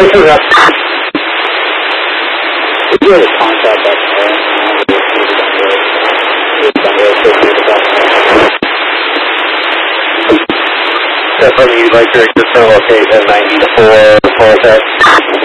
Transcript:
You have a contact up there. Definitely, you'd like to locate at 94 4 set.